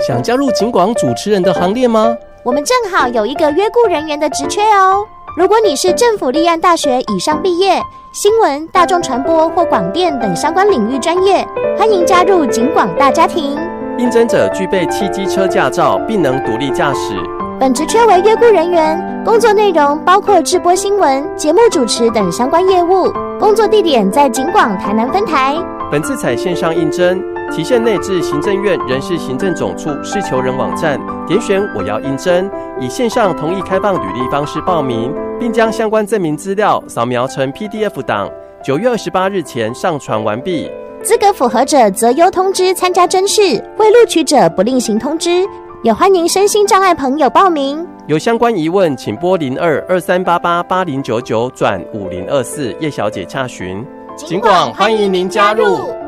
想加入警广主持人的行列吗？ 我们正好有一个约雇人员的职缺哦。如果你是政府立案大学以上毕业，新闻、大众传播或广电等相关领域专业，欢迎加入警广大家庭。 应征者具备汽机车驾照，并能独立驾驶。 本职缺为约雇人员，工作内容包括制播新闻、节目主持等相关业务。工作地点在警广台南分台。 本次采线上应征，期限内至行政院人事行政总处事求人网站点选我要应征，以线上同意开放履历方式报名，并将相关证明资料扫描成 PDF 档，9月28日前上传完毕。 资格符合者择优通知参加甄试，未录取者不另行通知。也欢迎身心障碍朋友报名。 有相关疑问，请拨02-2388-8099转5024叶小姐洽询。 警广欢迎您加入。